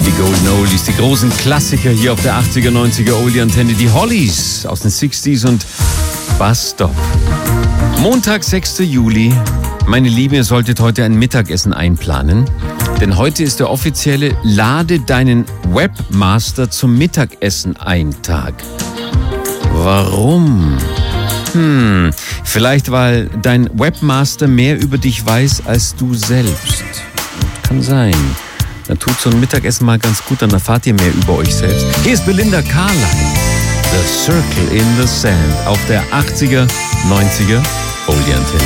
Die Golden Oldies, die großen Klassiker hier auf der 80er, 90er Oldie-Antenne. Die Hollies aus den 60s und Bus Stop. Montag, 6. Juli. Meine Liebe, ihr solltet heute ein Mittagessen einplanen. Denn heute ist der offizielle Lade deinen Webmaster zum Mittagessen ein Tag. Warum? Vielleicht weil dein Webmaster mehr über dich weiß als du selbst. Kann sein. Dann tut so ein Mittagessen mal ganz gut, dann erfahrt ihr mehr über euch selbst. Hier ist Belinda Carlisle. The Circle in the Sand auf der 80er, 90er Oldie-Antenne.